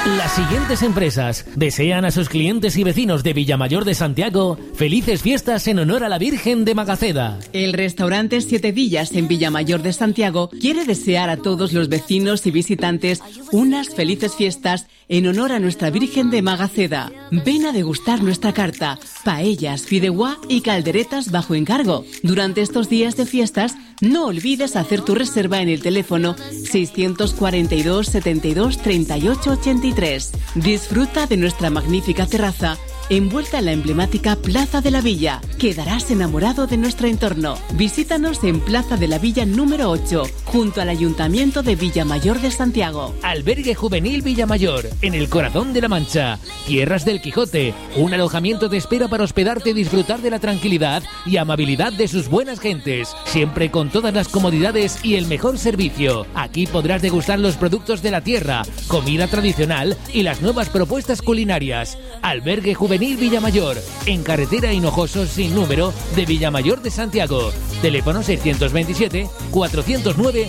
Las siguientes empresas desean a sus clientes y vecinos de Villamayor de Santiago felices fiestas en honor a la Virgen de Magaceda. El restaurante Siete Villas en Villamayor de Santiago quiere desear a todos los vecinos y visitantes unas felices fiestas en honor a nuestra Virgen de Magaceda. Ven a degustar nuestra carta, paellas, fideuá y calderetas bajo encargo. Durante estos días de fiestas, no olvides hacer tu reserva en el teléfono 642 72 38 83. Disfruta de nuestra magnífica terraza envuelta en la emblemática Plaza de la Villa. Quedarás enamorado de nuestro entorno. Visítanos en Plaza de la Villa número 8, junto al Ayuntamiento de Villamayor de Santiago. Albergue Juvenil Villamayor, en el corazón de la Mancha. Tierras del Quijote, un alojamiento te espera para hospedarte y disfrutar de la tranquilidad y amabilidad de sus buenas gentes, siempre con todas las comodidades y el mejor servicio. Aquí podrás degustar los productos de la tierra, comida tradicional y las nuevas propuestas culinarias. Albergue Juvenil Villamayor, en carretera Hinojosos sin número de Villamayor de Santiago. Teléfono 627 409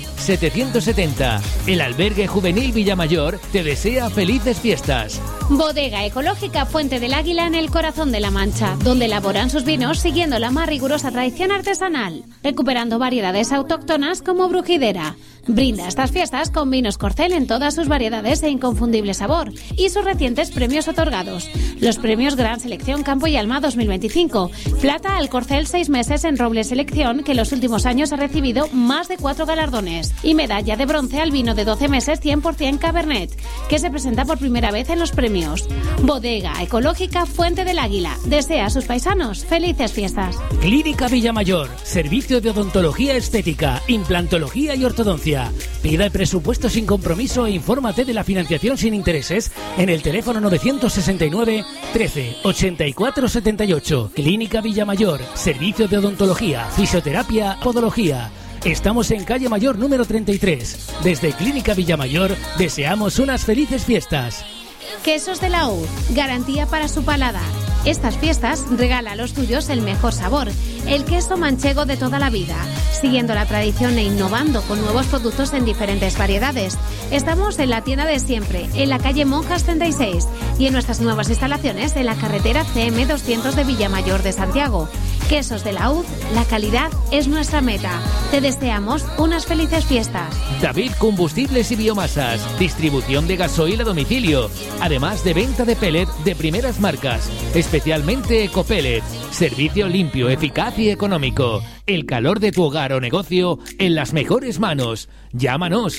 770. El Albergue Juvenil Villamayor te desea felices fiestas. Bodega Ecológica Fuente del Águila en el corazón de la Mancha, donde elaboran sus vinos siguiendo la más rigurosa tradición artesanal, recuperando variedades autóctonas como Brujidera. Brinda estas fiestas con vinos Corcel en todas sus variedades e inconfundible sabor y sus recientes premios otorgados. Los premios Gran Selección Campo y Alma 2025. Plata al Corcel 6 meses en Roble Selección, que en los últimos años ha recibido más de 4 galardones. Y medalla de bronce al vino de 12 meses 100% Cabernet, que se presenta por primera vez en los premios. Bodega Ecológica Fuente del Águila. Desea a sus paisanos felices fiestas. Clínica Villamayor. Servicio de odontología estética, implantología y ortodoncia. Pida el presupuesto sin compromiso e infórmate de la financiación sin intereses en el teléfono 969 13 84 78. Clínica Villamayor. Servicio de odontología, fisioterapia, podología. Estamos en calle Mayor número 33. Desde Clínica Villamayor deseamos unas felices fiestas. Quesos de la U, garantía para su paladar. Estas fiestas regala a los tuyos el mejor sabor, el queso manchego de toda la vida, siguiendo la tradición e innovando con nuevos productos en diferentes variedades. Estamos en la tienda de siempre, en la calle Monjas 36 y en nuestras nuevas instalaciones en la carretera CM 200 de Villamayor de Santiago. Quesos de la UZ, la calidad es nuestra meta. Te deseamos unas felices fiestas. David Combustibles y Biomasas, distribución de gasoil a domicilio, además de venta de pellet de primeras marcas, especialmente Ecopellet. Servicio limpio, eficaz y económico. El calor de tu hogar o negocio en las mejores manos. Llámanos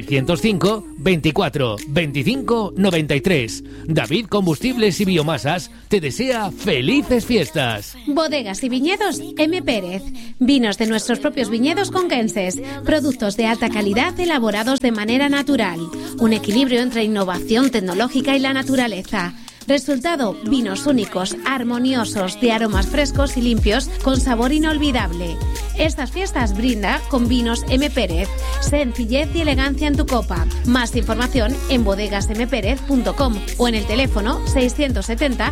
605 24 25 93. David Combustibles y Biomasas te desea felices fiestas. Bodegas y viñedos M. Pérez. Vinos de nuestros propios viñedos conquenses. Productos de alta calidad elaborados de manera natural. Un equilibrio entre innovación tecnológica y la naturaleza. Resultado, vinos únicos, armoniosos, de aromas frescos y limpios, con sabor inolvidable. Estas fiestas brinda con vinos M. Pérez. Sencillez y elegancia en tu copa. Más información en bodegasmpérez.com o en el teléfono 670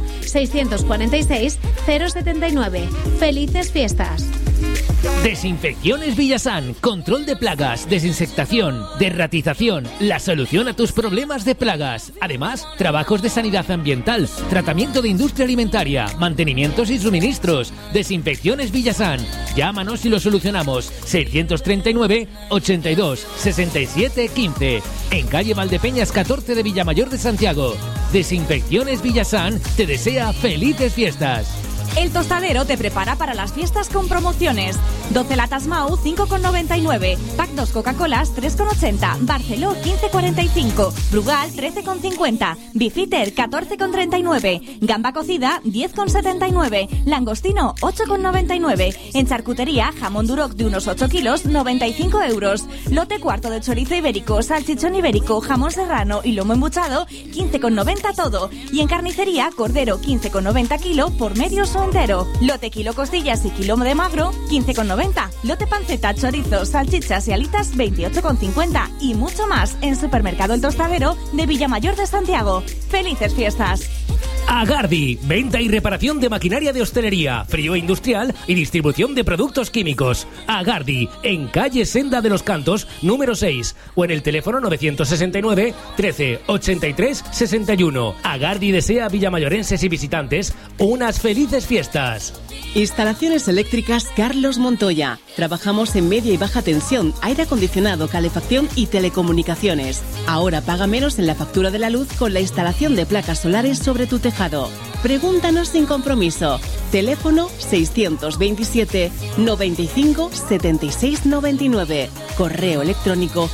646 079. ¡Felices fiestas! Desinfecciones Villasan, control de plagas, desinsectación, derratización, la solución a tus problemas de plagas. Además, trabajos de sanidad ambiental, tratamiento de industria alimentaria, mantenimientos y suministros. Desinfecciones Villasan. Llámanos y lo solucionamos. 639 82 67 15. En calle Valdepeñas 14 de Villamayor de Santiago. Desinfecciones Villasan te desea felices fiestas. El Tostadero te prepara para las fiestas con promociones. 12 latas Mau, 5,99. Pack 2 Coca-Colas, 3,80. Barceló, 15,45. Brugal, 13,50. Beefeater, 14,39. Gamba cocida, 10,79. Langostino, 8,99. En charcutería, jamón duroc de unos 8 kilos, 95 euros. Lote cuarto de chorizo ibérico, salchichón ibérico, jamón serrano y lomo embuchado, 15,90 todo. Y en carnicería, cordero, 15,90 kilo por medios o entero. Lote kilo costillas y kilo de magro, 15,90. Lote panceta, chorizo, salchichas y alitas, 28,50. Y mucho más en Supermercado El Tostadero de Villamayor de Santiago. ¡Felices fiestas! Agardi, venta y reparación de maquinaria de hostelería, frío industrial y distribución de productos químicos. Agardi, en calle Senda de los Cantos, número 6, o en el teléfono 969 13 83 61. Agardi desea a villamayorenses y visitantes unas felices fiestas. Instalaciones eléctricas Carlos Montoya. Trabajamos en media y baja tensión, aire acondicionado, calefacción y telecomunicaciones. Ahora paga menos en la factura de la luz con la instalación de placas solares sobre tu tejado. Pregúntanos sin compromiso. Teléfono 627 95 76 99. Correo electrónico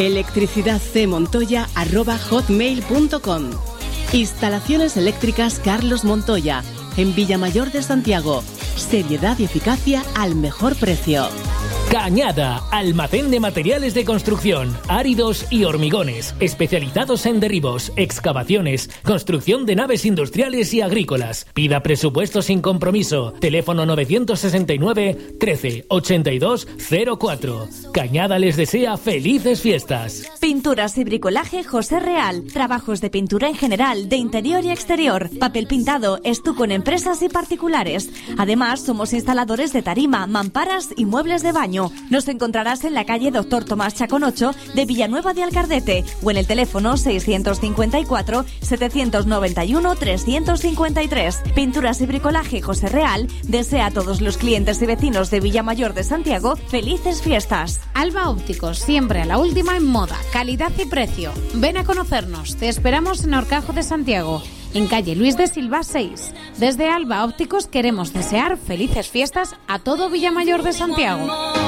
electricidadcmontoya@hotmail.com. Instalaciones eléctricas Carlos Montoya, en Villamayor de Santiago. Seriedad y eficacia al mejor precio. Cañada, almacén de materiales de construcción, áridos y hormigones, especializados en derribos, excavaciones, construcción de naves industriales y agrícolas. Pida presupuesto sin compromiso. Teléfono 969 13 82 04. Cañada les desea felices fiestas. Pinturas y bricolaje José Real. Trabajos de pintura en general, de interior y exterior. Papel pintado, estuco en empresas y particulares. Además, somos instaladores de tarima, mamparas y muebles de baño. Nos encontrarás en la calle Dr. Tomás Chacón 8 de Villanueva de Alcardete o en el teléfono 654 791 353. Pinturas y bricolaje José Real desea a todos los clientes y vecinos de Villamayor de Santiago felices fiestas. Alba Ópticos, siempre a la última en moda, calidad y precio. Ven a conocernos, te esperamos en Horcajo de Santiago, en calle Luis de Silva 6. Desde Alba Ópticos queremos desear felices fiestas a todo Villamayor de Santiago.